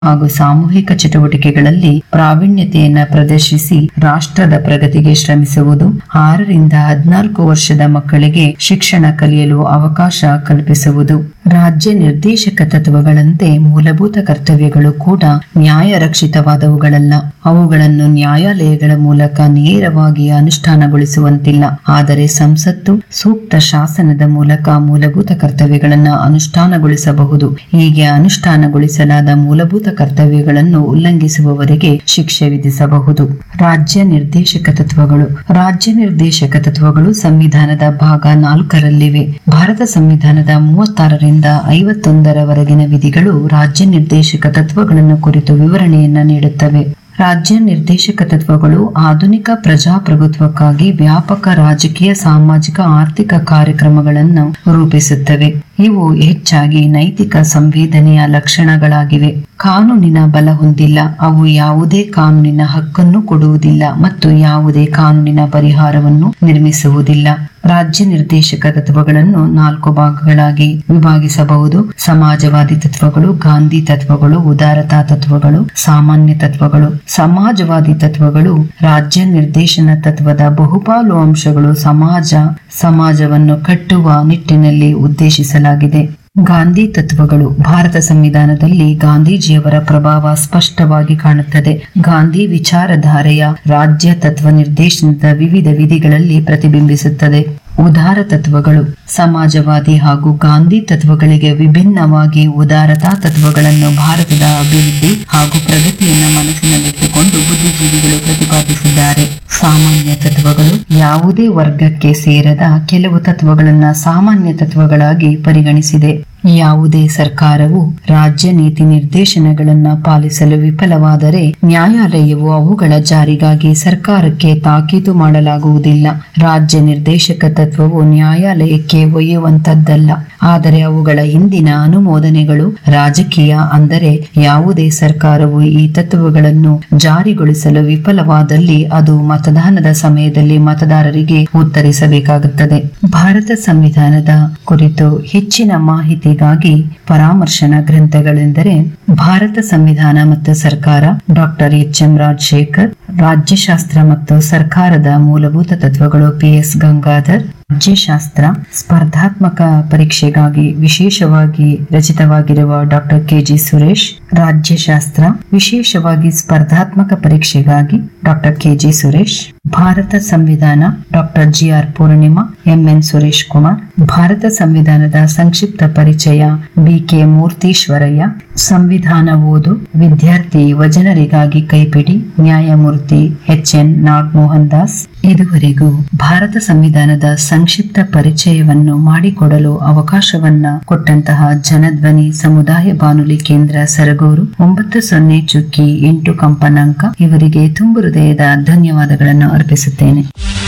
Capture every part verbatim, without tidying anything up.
ಹಾಗೂ ಸಾಮೂಹಿಕ ಚಟುವಟಿಕೆಗಳಲ್ಲಿ ಪ್ರಾವೀಣ್ಯತೆಯನ್ನ ಪ್ರದರ್ಶಿಸಿ ರಾಷ್ಟ್ರದ ಪ್ರಗತಿಗೆ ಶ್ರಮಿಸುವುದು. ಆರರಿಂದ ಹದಿನಾಲ್ಕು ವರ್ಷದ ಮಕ್ಕಳಿಗೆ ಶಿಕ್ಷಣ ಕಲಿಯಲು ಅವಕಾಶ ಕಲ್ಪಿಸುವುದು. ರಾಜ್ಯ ನಿರ್ದೇಶಕ ತತ್ವಗಳಂತೆ ಮೂಲಭೂತ ಕರ್ತವ್ಯಗಳು ಕೂಡ ನ್ಯಾಯ ರಕ್ಷಿತವಾದವುಗಳಲ್ಲ. ಅವುಗಳನ್ನು ನ್ಯಾಯಾಲಯಗಳ ಮೂಲಕ ನೇರವಾಗಿ ಅನುಷ್ಠಾನಗೊಳಿಸುವಂತಿಲ್ಲ. ಆದರೆ ಸಂಸತ್ತು ಸೂಕ್ತ ಶಾಸನದ ಮೂಲಕ ಮೂಲಭೂತ ಕರ್ತವ್ಯಗಳನ್ನು ಅನುಷ್ಠಾನಗೊಳಿಸಬಹುದು. ಹೀಗೆ ಅನುಷ್ಠಾನಗೊಳಿಸಲಾದ ಮೂಲಭೂತ ಕರ್ತವ್ಯಗಳನ್ನು ಉಲ್ಲಂಘಿಸುವವರಿಗೆ ಶಿಕ್ಷೆ ವಿಧಿಸಬಹುದು. ರಾಜ್ಯ ನಿರ್ದೇಶಕ ತತ್ವಗಳು. ರಾಜ್ಯ ನಿರ್ದೇಶಕ ತತ್ವಗಳು ಸಂವಿಧಾನದ ಭಾಗ ನಾಲ್ಕರಲ್ಲಿವೆ. ಭಾರತ ಸಂವಿಧಾನದ ಮೂವತ್ತಾರರಿಂದ ಐವತ್ತೊಂದರವರೆಗಿನ ವಿಧಿಗಳು ರಾಜ್ಯ ನಿರ್ದೇಶಕ ತತ್ವಗಳನ್ನು ಕುರಿತು ವಿವರಣೆಯನ್ನ ನೀಡುತ್ತವೆ. ರಾಜ್ಯ ನಿರ್ದೇಶಕ ತತ್ವಗಳು ಆಧುನಿಕ ಪ್ರಜಾಪ್ರಭುತ್ವಕ್ಕಾಗಿ ವ್ಯಾಪಕ ರಾಜಕೀಯ, ಸಾಮಾಜಿಕ, ಆರ್ಥಿಕ ಕಾರ್ಯಕ್ರಮಗಳನ್ನು ರೂಪಿಸುತ್ತವೆ. ಇವು ಹೆಚ್ಚಾಗಿ ನೈತಿಕ ಸಂವೇದನೆಯ ಲಕ್ಷಣಗಳಾಗಿವೆ. ಕಾನೂನಿನ ಬಲ ಹೊಂದಿಲ್ಲ. ಅವು ಯಾವುದೇ ಕಾನೂನಿನ ಹಕ್ಕನ್ನು ಕೊಡುವುದಿಲ್ಲ ಮತ್ತು ಯಾವುದೇ ಕಾನೂನಿನ ಪರಿಹಾರವನ್ನು ನಿರ್ಮಿಸುವುದಿಲ್ಲ. ರಾಜ್ಯ ನಿರ್ದೇಶಕ ತತ್ವಗಳನ್ನು ನಾಲ್ಕು ಭಾಗಗಳಾಗಿ ವಿಭಾಗಿಸಬಹುದು. ಸಮಾಜವಾದಿ ತತ್ವಗಳು, ಗಾಂಧಿ ತತ್ವಗಳು, ಉದಾರತಾ ತತ್ವಗಳು, ಸಾಮಾನ್ಯ ತತ್ವಗಳು. ಸಮಾಜವಾದಿ ತತ್ವಗಳು ರಾಜ್ಯ ನಿರ್ದೇಶನ ತತ್ವದ ಬಹುಪಾಲು ಅಂಶಗಳು ಸಮಾಜ ಸಮಾಜವನ್ನು ಕಟ್ಟುವ ನಿಟ್ಟಿನಲ್ಲಿ ಉದ್ದೇಶಿಸಲಾಗಿದೆ. ಗಾಂಧಿ ತತ್ವಗಳು. ಭಾರತ ಸಂವಿಧಾನದಲ್ಲಿ ಗಾಂಧೀಜಿಯವರ ಪ್ರಭಾವ ಸ್ಪಷ್ಟವಾಗಿ ಕಾಣುತ್ತದೆ. ಗಾಂಧಿ ವಿಚಾರಧಾರೆಯ ರಾಜ್ಯ ತತ್ವ ನಿರ್ದೇಶನದ ವಿವಿಧ ವಿಧಿಗಳಲ್ಲಿ ಪ್ರತಿಬಿಂಬಿಸುತ್ತದೆ. ಉದಾರ ತತ್ವಗಳು. ಸಮಾಜವಾದಿ ಹಾಗೂ ಗಾಂಧಿ ತತ್ವಗಳಿಗೆ ವಿಭಿನ್ನವಾಗಿ ಉದಾರತಾ ತತ್ವಗಳನ್ನು ಭಾರತದ ಅಭಿವೃದ್ಧಿ ಹಾಗೂ ಪ್ರಗತಿಯನ್ನ ಮನಸ್ಸಿನಲ್ಲಿಟ್ಟುಕೊಂಡು ಬುದ್ಧಿಜೀವಿಗಳು ಪ್ರತಿಪಾದಿಸಿದ್ದಾರೆ. ಸಾಮಾನ್ಯ ತತ್ವಗಳು. ಯಾವುದೇ ವರ್ಗಕ್ಕೆ ಸೇರದ ಕೆಲವು ತತ್ವಗಳನ್ನ ಸಾಮಾನ್ಯ ತತ್ವಗಳಾಗಿ ಪರಿಗಣಿಸಿದೆ. ಯಾವುದೇ ಸರ್ಕಾರವು ರಾಜ್ಯ ನೀತಿ ನಿರ್ದೇಶನಗಳನ್ನ ಪಾಲಿಸಲು ವಿಫಲವಾದರೆ ನ್ಯಾಯಾಲಯವು ಅವುಗಳ ಜಾರಿಗಾಗಿ ಸರ್ಕಾರಕ್ಕೆ ತಾಕೀತು ಮಾಡಲಾಗುವುದಿಲ್ಲ. ರಾಜ್ಯ ನಿರ್ದೇಶಕ ತತ್ವವು ನ್ಯಾಯಾಲಯಕ್ಕೆ ಒಯ್ಯುವಂತದ್ದಲ್ಲ. ಆದರೆ ಅವುಗಳ ಹಿಂದಿನ ಅನುಮೋದನೆಗಳು ರಾಜಕೀಯ. ಅಂದರೆ ಯಾವುದೇ ಸರ್ಕಾರವು ಈ ತತ್ವಗಳನ್ನು ಜಾರಿಗೊಳಿಸಲು ವಿಫಲವಾದಲ್ಲಿ ಅದು ಮತದಾನದ ಸಮಯದಲ್ಲಿ ಮತದಾರರಿಗೆ ಉತ್ತರಿಸಬೇಕಾಗುತ್ತದೆ. ಭಾರತ ಸಂವಿಧಾನದ ಕುರಿತು ಹೆಚ್ಚಿನ ಮಾಹಿತಿಗಾಗಿ ಪರಾಮರ್ಶನ ಗ್ರಂಥಗಳೆಂದರೆ ಭಾರತ ಸಂವಿಧಾನ ಮತ್ತು ಸರ್ಕಾರ, ಡಾಕ್ಟರ್ ಎಚ್ ಎಂ ರಾಜಶೇಖರ್. ರಾಜ್ಯಶಾಸ್ತ್ರ ಮತ್ತು ಸರ್ಕಾರದ ಮೂಲಭೂತ ತತ್ವಗಳು, ಪಿ ಎಸ್ ಗಂಗಾಧರ್. ರಾಜ್ಯಶಾಸ್ತ್ರ ಸ್ಪರ್ಧಾತ್ಮಕ ಪರೀಕ್ಷೆಗಾಗಿ ವಿಶೇಷವಾಗಿ ರಚಿತವಾಗಿರುವ ಡಾಕ್ಟರ್ ಕೆ ಜಿ ಸುರೇಶ್. ರಾಜ್ಯಶಾಸ್ತ್ರ ವಿಶೇಷವಾಗಿ ಸ್ಪರ್ಧಾತ್ಮಕ ಪರೀಕ್ಷೆಗಾಗಿ doctor K G Suresh. Bharat ಸಂವಿಧಾನ doctor G R Purnima, M N Suresh Kumar. Bharat ಸಂವಿಧಾನದ ಸಂಕ್ಷಿಪ್ತ ಪರಿಚಯ ಬಿ ಕೆ ಮೂರ್ತೀಶ್ವರಯ್ಯ. ಸಂವಿಧಾನ ಓದು ವಿದ್ಯಾರ್ಥಿ ಯುವಜನರಿಗಾಗಿ ಕೈಪಿಡಿ ನ್ಯಾಯಮೂರ್ತಿ ಎಚ್ ಎನ್ ನಾಗಮೋಹನ್ ದಾಸ್. ಇದುವರೆಗೂ ಭಾರತ ಸಂವಿಧಾನದ ಸಂಕ್ಷಿಪ್ತ ಪರಿಚಯವನ್ನು ಮಾಡಿಕೊಡಲು ಅವಕಾಶವನ್ನ ಕೊಟ್ಟಂತಹ ಜನಧ್ವನಿ ಸಮುದಾಯ ಬಾನುಲಿ ಕೇಂದ್ರ ಸರಗೂರು ಒಂಬತ್ತು ಸೊನ್ನೆ ಚುಕ್ಕಿ ಎಂಟು ಕಂಪನಾಂಕ ಇವರಿಗೆ ತುಂಬು ಹೃದಯದ ಧನ್ಯವಾದಗಳನ್ನು ಅರ್ಪಿಸುತ್ತೇನೆ.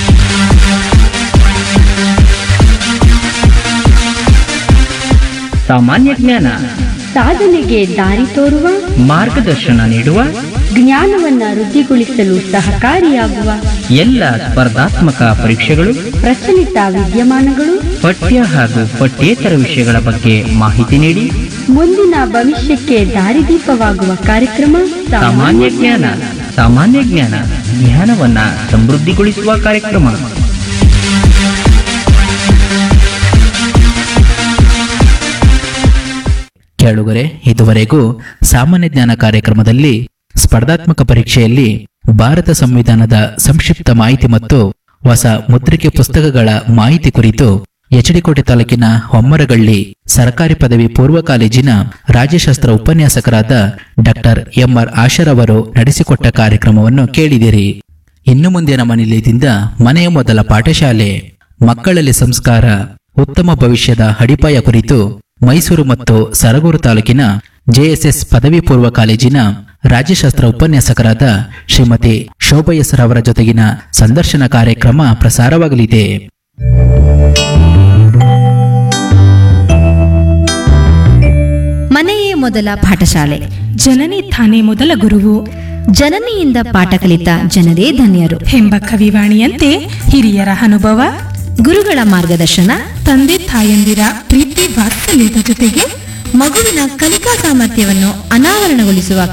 ಸಾಮಾನ್ಯ ಜ್ಞಾನ ಸಾಧನೆಗೆ ದಾರಿ ತೋರುವ, ಮಾರ್ಗದರ್ಶನ ನೀಡುವ, ಜ್ಞಾನವನ್ನ ವೃದ್ಧಿಗೊಳಿಸಲು ಸಹಕಾರಿಯಾಗುವ ಎಲ್ಲ ಸ್ಪರ್ಧಾತ್ಮಕ ಪರೀಕ್ಷೆಗಳು, ಪ್ರಚಲಿತ ವಿದ್ಯಮಾನಗಳು, ಪಠ್ಯ ಹಾಗೂ ಪಠ್ಯೇತರ ವಿಷಯಗಳ ಬಗ್ಗೆ ಮಾಹಿತಿ ನೀಡಿ ಮುಂದಿನ ಭವಿಷ್ಯಕ್ಕೆ ದಾರಿದೀಪವಾಗುವ ಕಾರ್ಯಕ್ರಮ ಸಾಮಾನ್ಯ ಜ್ಞಾನ. ಸಾಮಾನ್ಯ ಜ್ಞಾನ ಜ್ಞಾನವನ್ನ ಸಮೃದ್ಧಿಗೊಳಿಸುವ ಕಾರ್ಯಕ್ರಮ. ಕೇಳುಗರೆ, ಇದುವರೆಗೂ ಸಾಮಾನ್ಯ ಜ್ಞಾನ ಕಾರ್ಯಕ್ರಮದಲ್ಲಿ ಸ್ಪರ್ಧಾತ್ಮಕ ಪರೀಕ್ಷೆಯಲ್ಲಿ ಭಾರತ ಸಂವಿಧಾನದ ಸಂಕ್ಷಿಪ್ತ ಮಾಹಿತಿ ಮತ್ತು ಹೊಸ ಮುದ್ರಿಕೆ ಪುಸ್ತಕಗಳ ಮಾಹಿತಿ ಕುರಿತು ಎಚಡಿಕೋಟೆ ತಾಲೂಕಿನ ಹೊಮ್ಮರಗಳ್ಳಿ ಸರ್ಕಾರಿ ಪದವಿ ಪೂರ್ವ ಕಾಲೇಜಿನ ರಾಜ್ಯಶಾಸ್ತ್ರ ಉಪನ್ಯಾಸಕರಾದ ಡಾಕ್ಟರ್ ಎಂ ಆರ್ ಆಶರ್ ಅವರು ನಡೆಸಿಕೊಟ್ಟ ಕಾರ್ಯಕ್ರಮವನ್ನು ಕೇಳಿದಿರಿ. ಇನ್ನು ಮುಂದೆ ನಮ್ಮ ನಿಲಯದಿಂದ ಮನೆಯ ಮೊದಲ ಪಾಠಶಾಲೆ, ಮಕ್ಕಳಲ್ಲಿ ಸಂಸ್ಕಾರ, ಉತ್ತಮ ಭವಿಷ್ಯದ ಅಡಿಪಾಯ ಕುರಿತು ಮೈಸೂರು ಮತ್ತು ಸರಗೂರು ತಾಲೂಕಿನ ಜೆಎಸ್ಎಸ್ ಪದವಿ ಪೂರ್ವ ಕಾಲೇಜಿನ ರಾಜ್ಯಶಾಸ್ತ್ರ ಉಪನ್ಯಾಸಕರಾದ ಶ್ರೀಮತಿ ಶೋಭಾ ಎಸ್ ರವರ ಜೊತೆಗಿನ ಸಂದರ್ಶನ ಕಾರ್ಯಕ್ರಮ ಪ್ರಸಾರವಾಗಲಿದೆ. ಮನೆಯೇ ಮೊದಲ ಪಾಠಶಾಲೆ, ಜನನಿ ತಾನೇ ಮೊದಲ ಗುರುವು, ಜನನಿಯಿಂದ ಪಾಠ ಕಲಿತ ಜನರೇ ಧನ್ಯರು ಎಂಬ ಕವಿವಾಣಿಯಂತೆ ಹಿರಿಯರ ಅನುಭವ, ಗುರುಗಳ ಮಾರ್ಗದರ್ಶನ, ತಂದೆ ತಾಯಂದಿರ ಪ್ರೀತಿ ವಾತ್ಸಲ್ಯದ ಜೊತೆಗೆ ಮಗುವಿನ ಕಲಿಕಾ ಸಾಮರ್ಥ್ಯವನ್ನು ಅನಾವರಣಗೊಳಿಸುವ